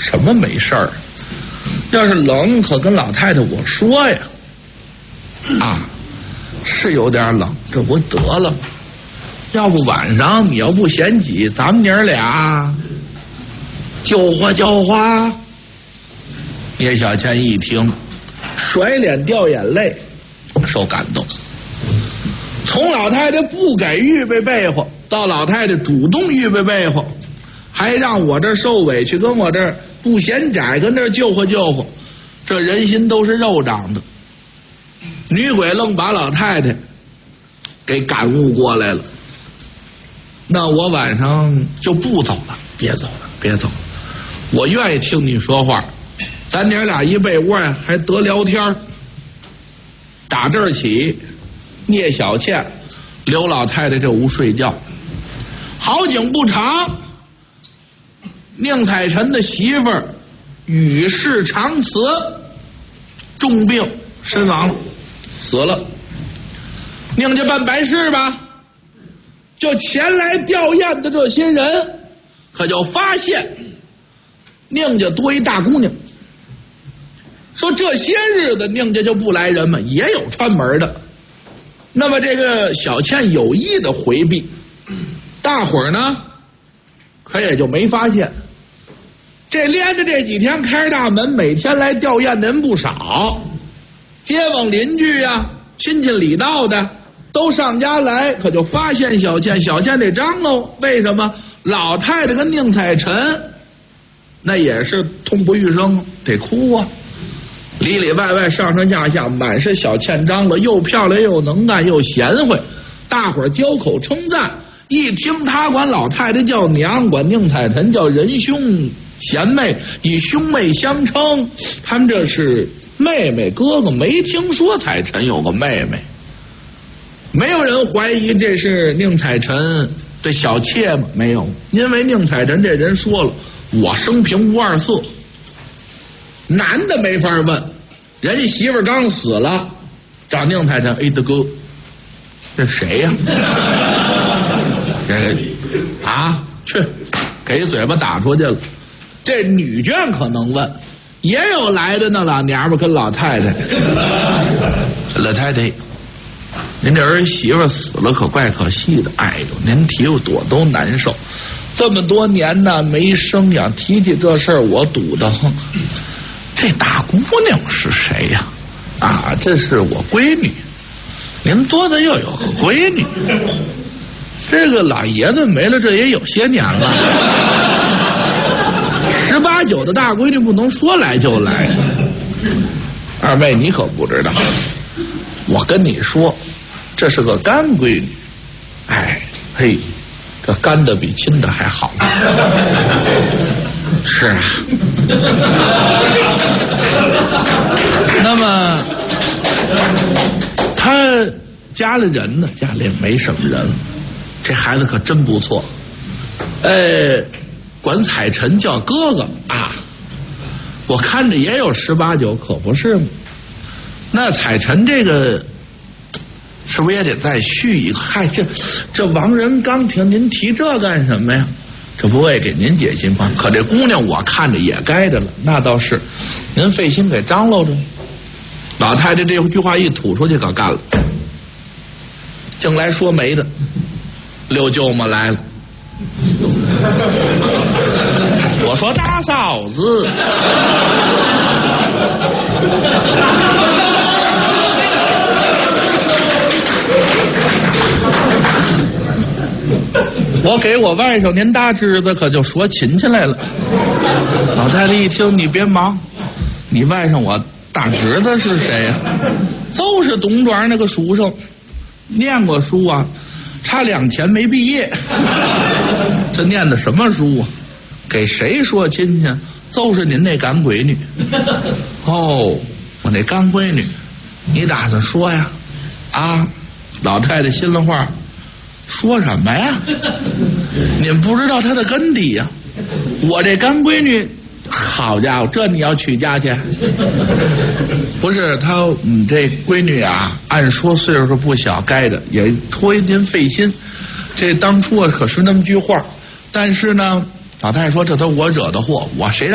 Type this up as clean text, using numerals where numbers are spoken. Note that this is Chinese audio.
什么没事儿？要是冷，可跟老太太我说呀。是有点冷，这不得了吗？要不晚上你要不嫌挤，咱们娘俩就花。聂小倩一听，甩脸掉眼泪，受感动。从老太太不给预备被窝，到老太太主动预备被窝，还让我这受委屈，跟我这不嫌窄，跟这救活，这人心都是肉长的。女鬼愣把老太太给感悟过来了。那我晚上就不走了，别走了，我愿意听你说话，咱娘俩一被窝呀，还得聊天。打这儿起，聂小倩留老太太这屋睡觉。好景不长，宁采臣的媳妇儿与世长辞，重病身亡了，死了。宁家办白事吧，就前来吊唁的这些人，可就发现宁家多一大姑娘。说这些日子宁家就不来人嘛，也有串门的。那么这个小倩有意的回避，大伙儿呢可也就没发现。这连着这几天开着大门，每天来吊唁的人不少，街坊邻居呀、亲戚里道的都上家来，可就发现小倩得张罗。为什么？老太太跟宁采臣那也是痛不欲生，得哭啊，里里外外上上下下满是小倩张罗，又漂亮又能干又贤惠，大伙儿交口称赞。一听他管老太太叫娘，管宁采臣叫仁兄贤妹，以兄妹相称，他们这是妹妹哥哥，没听说采臣有个妹妹。没有人怀疑这是宁采臣的小妾吗？没有，因为宁采臣这人说了，我生平无二色。男的没法问，人家媳妇儿刚死了，找宁采臣，大哥，这谁呀？去给一嘴巴打出去了。这女眷可能问，也有来的那老娘们跟老太太，老太太，您这儿媳妇死了可怪可惜的，哎呦，您提我都难受，这么多年呢没生养，提起这事儿我堵得慌。这大姑娘是谁呀？这是我闺女。您多的又有个闺女，这个老爷子没了，这也有些年了。18、9的大闺女不能说来就来。二妹你可不知道，我跟你说，这是个干闺女。这干的比亲的还好。是啊。那么他家里人呢？家里没什么人。这孩子可真不错。管采臣叫哥哥我看着也有18、9，可不是吗？那采臣这个是不是也得再续一个？这王仁刚听您提这干什么呀？这不会给您解心吗？可这姑娘我看着也该着了，那倒是，您费心给张罗着。老太太这句话一吐出去，可干了。正来说媒的，六舅妈来了。我说大嫂子，我给我外甥您大侄子可就说亲戚来了。老太太一听，你别忙，你外甥我大侄子是谁呀？就是董庄那个书生，念过书啊，差2天没毕业。这念的什么书啊？给谁说亲戚？就是您那干闺女。我那干闺女，你打算说呀？老太太心里话，说什么呀？你们不知道她的根底呀。我这干闺女，好家伙，这你要娶家去？不是她，这闺女按说岁数不小，该着也托您费心。这当初可是那么句话，但是呢，老太太说这都我惹的祸，我谁让